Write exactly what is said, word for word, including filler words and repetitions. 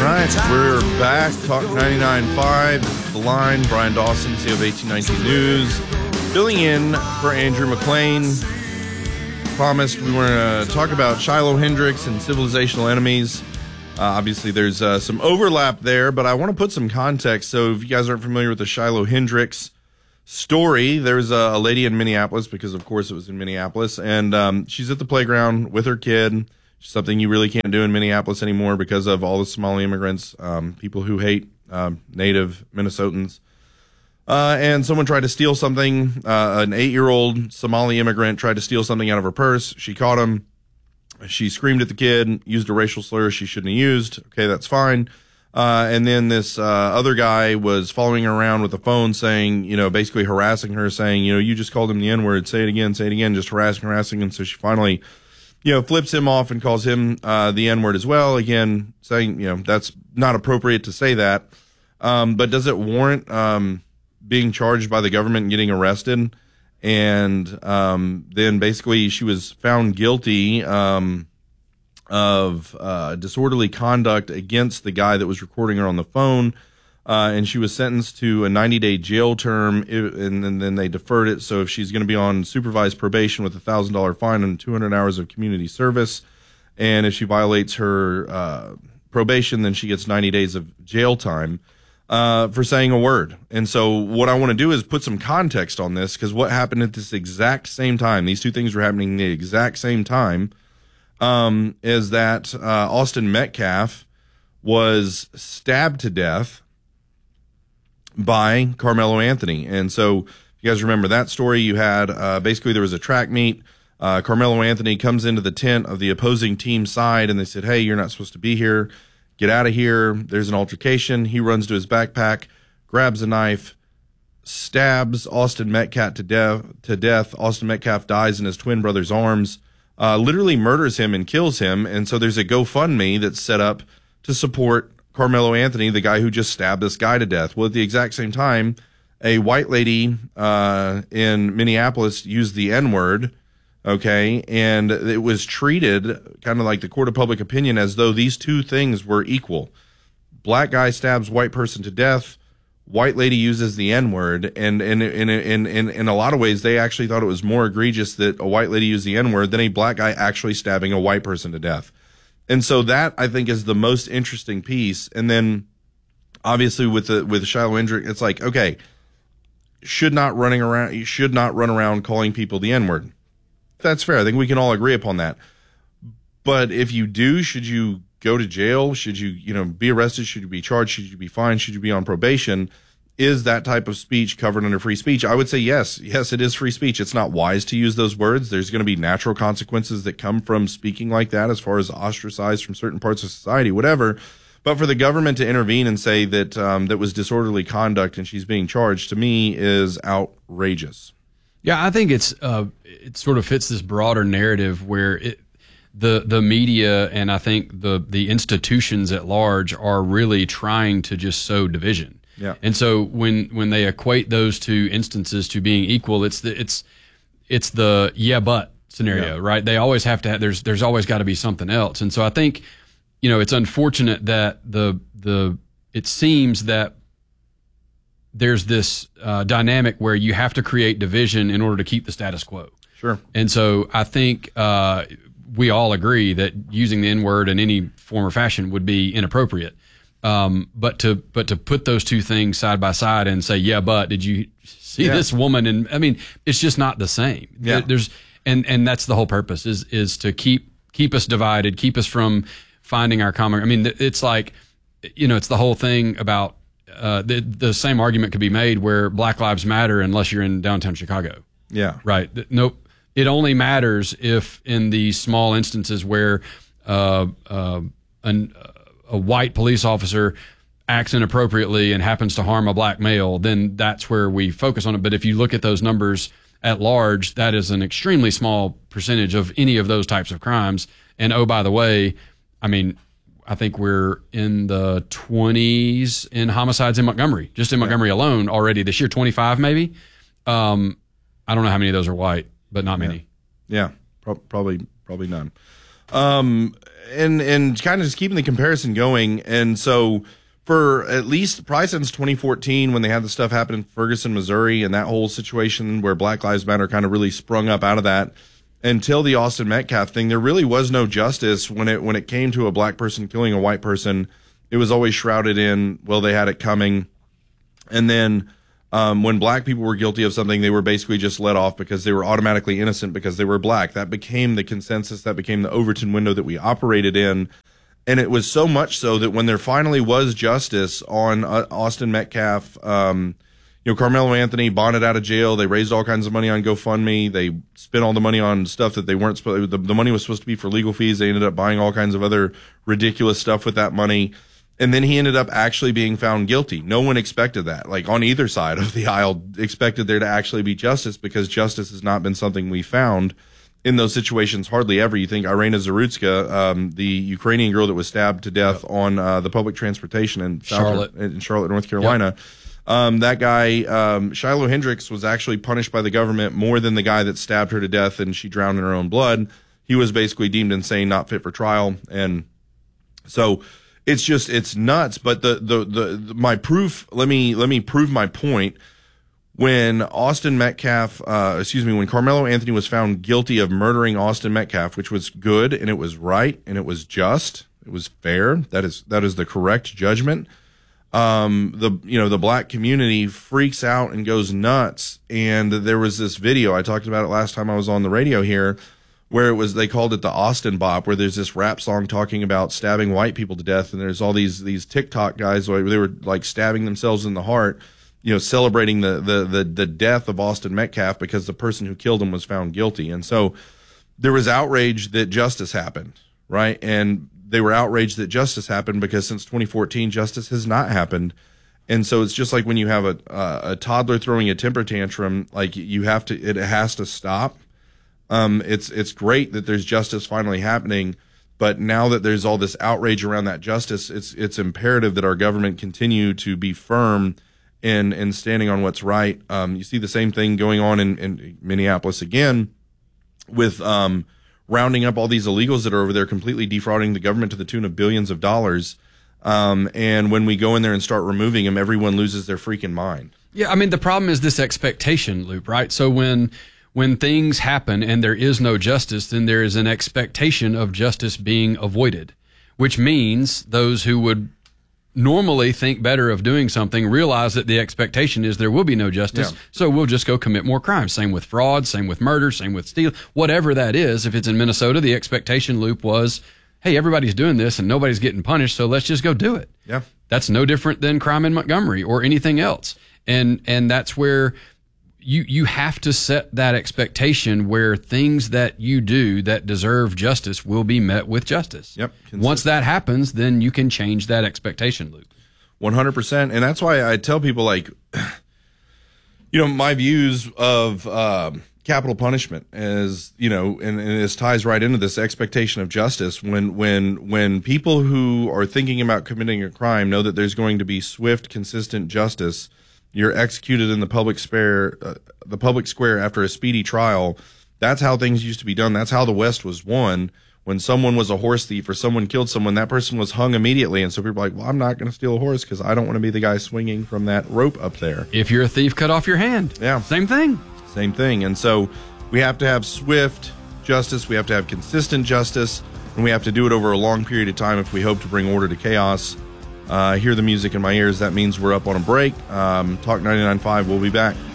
right, we're back. Talk ninety-nine point five, The Line. Brian Dawson, C E O of eighteen nineteen News, filling in for Andrew McLean. Promised we were going to talk about Shiloh Hendrix and Civilizational Enemies. Uh, obviously, there's uh, some overlap there, but I want to put some context. So if you guys aren't familiar with the Shiloh Hendrix story, there's a, a lady in Minneapolis, because of course it was in Minneapolis, and um, she's at the playground with her kid. Something you really can't do in Minneapolis anymore because of all the Somali immigrants, um, people who hate um, native Minnesotans. Uh, and someone tried to steal something. Uh, an eight-year-old Somali immigrant tried to steal something out of her purse. She caught him. She screamed at the kid, used a racial slur she shouldn't have used. Okay, that's fine. Uh, and then this uh, other guy was following her around with a phone saying, you know, basically harassing her, saying, you know, you just called him the N-word. Say it again, say it again, just harassing, harassing. And so she finally, you know, flips him off and calls him uh, the N-word as well. Again, saying, you know, that's not appropriate to say that. Um, but does it warrant um, being charged by the government and getting arrested? And um, then basically she was found guilty um, of uh, disorderly conduct against the guy that was recording her on the phone. Uh, and she was sentenced to a ninety-day jail term, and, and then they deferred it. So if she's going to be on supervised probation with a one thousand dollars fine and two hundred hours of community service, and if she violates her uh, probation, then she gets ninety days of jail time uh, for saying a word. And so what I want to do is put some context on this, because what happened at this exact same time, these two things were happening at the exact same time, um, is that uh, Austin Metcalf was stabbed to death by Carmelo Anthony. And so if you guys remember that story, you had uh, basically there was a track meet. Uh, Carmelo Anthony comes into the tent of the opposing team side, and they said, hey, you're not supposed to be here. Get out of here. There's an altercation. He runs to his backpack, grabs a knife, stabs Austin Metcalf to death. To death. Austin Metcalf dies in his twin brother's arms, uh, literally murders him and kills him. And so there's a GoFundMe that's set up to support Carmelo Anthony, the guy who just stabbed this guy to death. Well, at the exact same time, a white lady uh, in Minneapolis used the N-word, okay, and it was treated kind of like the court of public opinion as though these two things were equal. Black guy stabs white person to death, white lady uses the N-word, and in in in in in a lot of ways, they actually thought it was more egregious that a white lady used the N-word than a black guy actually stabbing a white person to death. And so that, I think, is the most interesting piece. And then, obviously, with the with Shiloh Hendrix, it's like, okay, should not running around, you should not run around calling people the N-word. That's fair. I think we can all agree upon that. But if you do, should you go to jail? Should you, you know, be arrested? Should you be charged? Should you be fined? Should you be on probation? Is that type of speech covered under free speech? I would say yes. Yes, it is free speech. It's not wise to use those words. There's going to be natural consequences that come from speaking like that, as far as ostracized from certain parts of society, whatever. But for the government to intervene and say that um, that was disorderly conduct and she's being charged, to me, is outrageous. Yeah, I think it's uh, it sort of fits this broader narrative where it, the the media and I think the the institutions at large are really trying to just sow division. Yeah. And so when, when they equate those two instances to being equal, it's the it's it's the yeah but scenario, yeah. Right? They always have to have, there's there's always got to be something else. And so I think, you know, it's unfortunate that the the it seems that there's this uh, dynamic where you have to create division in order to keep the status quo. Sure. And so I think uh, we all agree that using the N-word in any form or fashion would be inappropriate. Um, but to but to put those two things side by side and say, yeah, but did you see yeah. this woman? And I mean, it's just not the same. Yeah. There's and and that's the whole purpose is is to keep keep us divided, keep us from finding our common. I mean, it's like, you know, it's the whole thing about uh, the the same argument could be made where Black Lives Matter unless you're in downtown Chicago. Yeah. Right. Nope. It only matters if in the small instances where uh, uh, an a white police officer acts inappropriately and happens to harm a black male, then that's where we focus on it. But if you look at those numbers at large, that is an extremely small percentage of any of those types of crimes. And oh, by the way, I mean, I think we're in the twenties in homicides in Montgomery, just in Montgomery yeah. alone already this year, twenty-five maybe. Um, I don't know how many of those are white, but not many. Yeah, yeah. Pro- probably, probably none. Um, and and kind of just keeping the comparison going. And so for at least probably since twenty fourteen, when they had the stuff happen in Ferguson, Missouri, and that whole situation where Black Lives Matter kind of really sprung up out of that, until the Austin Metcalf thing, there really was no justice when it when it came to a black person killing a white person. It was always shrouded in, well, they had it coming. And then um, when black people were guilty of something, they were basically just let off because they were automatically innocent because they were black. That became the consensus. That became the Overton window that we operated in. And it was so much so that when there finally was justice on uh, Austin Metcalf, um, you know, Carmelo Anthony bonded out of jail. They raised all kinds of money on GoFundMe. They spent all the money on stuff that they weren't supposed to. The, the money was supposed to be for legal fees. They ended up buying all kinds of other ridiculous stuff with that money. And then he ended up actually being found guilty. No one expected that. Like on either side of the aisle expected there to actually be justice, because justice has not been something we found in those situations hardly ever. You think Irina Zarutska, um, the Ukrainian girl that was stabbed to death yep. on uh, the public transportation in Charlotte, South, in Charlotte, North Carolina. Yep. Um, that guy, um, Shiloh Hendricks, was actually punished by the government more than the guy that stabbed her to death and she drowned in her own blood. He was basically deemed insane, not fit for trial. And so it's just, it's nuts. But the, the, the, the my proof, let me, let me prove my point. When Austin Metcalf, uh, excuse me, when Carmelo Anthony was found guilty of murdering Austin Metcalf, which was good and it was right and it was just, it was fair. That is, that is the correct judgment. Um, the, you know, the black community freaks out and goes nuts. And there was this video, I talked about it last time I was on the radio here, where it was, they called it the Austin Bop, where there's this rap song talking about stabbing white people to death. And there's all these, these TikTok guys where they were like stabbing themselves in the heart, you know, celebrating the, the, the, the death of Austin Metcalf because the person who killed him was found guilty. And so there was outrage that justice happened, right? And they were outraged that justice happened because since twenty fourteen, justice has not happened. And so it's just like when you have a, uh, a toddler throwing a temper tantrum, like you have to, it has to stop. Um, it's, it's great that there's justice finally happening, but now that there's all this outrage around that justice, it's, it's imperative that our government continue to be firm in, in standing on what's right. Um, you see the same thing going on in, in Minneapolis again with, um, rounding up all these illegals that are over there, completely defrauding the government to the tune of billions of dollars. Um, and when we go in there and start removing them, everyone loses their freaking mind. Yeah, I mean, the problem is this expectation loop, right? So when when things happen and there is no justice, then there is an expectation of justice being avoided, which means those who would normally think better of doing something realize that the expectation is there will be no justice, yeah. so we'll just go commit more crimes. Same with fraud, same with murder, same with steal, whatever that is. If it's in Minnesota, the expectation loop was, hey, everybody's doing this and nobody's getting punished, so let's just go do it. Yeah. That's no different than crime in Montgomery or anything else. And and that's where you you have to set that expectation where things that you do that deserve justice will be met with justice. Yep. Once that happens, then you can change that expectation loop. one hundred percent. And that's why I tell people, like, you know, my views of um, capital punishment is, you know, and, and this ties right into this expectation of justice. When, when, when people who are thinking about committing a crime know that there's going to be swift, consistent justice, you're executed in the public square, uh, the public square after a speedy trial. That's how things used to be done. That's how the West was won. When someone was a horse thief or someone killed someone, that person was hung immediately. And so people are like, well, I'm not going to steal a horse because I don't want to be the guy swinging from that rope up there. If you're a thief, cut off your hand. Yeah. Same thing. Same thing. And so we have to have swift justice. We have to have consistent justice. And we have to do it over a long period of time if we hope to bring order to chaos. Uh, I hear the music in my ears. That means we're up on a break. Um, Talk ninety-nine point five. We'll be back.